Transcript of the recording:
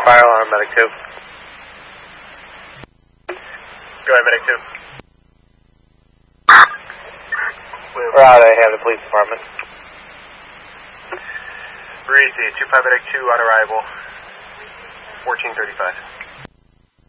fire alarm, medic 2. Go ahead, medic 2. We're out of Hampton Police Department. Breezy, 25 medic 2 on arrival, 1435.